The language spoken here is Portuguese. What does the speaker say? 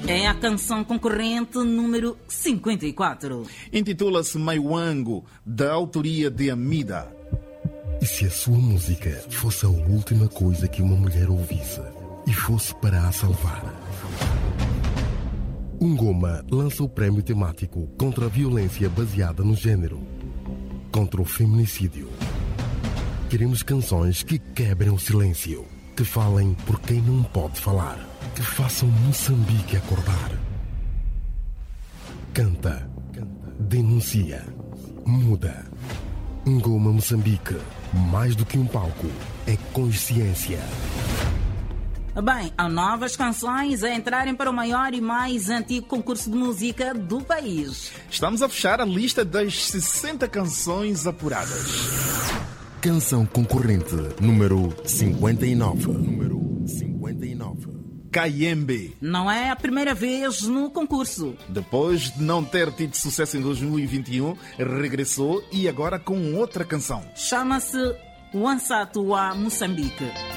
É a canção concorrente número 54. Intitula-se Maiwango, da autoria de Amida. E se a sua música fosse a última coisa que uma mulher ouvisse e fosse para a salvar? Ngoma lança o prémio temático contra a violência baseada no género, contra o feminicídio. Queremos canções que quebrem o silêncio, que falem por quem não pode falar, que façam Moçambique acordar. Canta, denuncia, muda. Ngoma Moçambique, mais do que um palco, é consciência. Bem, há novas canções a entrarem para o maior e mais antigo concurso de música do país. Estamos a fechar a lista das 60 canções apuradas. Canção concorrente número 59. Kayembe. Não é a primeira vez no concurso. Depois de não ter tido sucesso em 2021, regressou e agora com outra canção. Chama-se Wansatu wa Moçambique.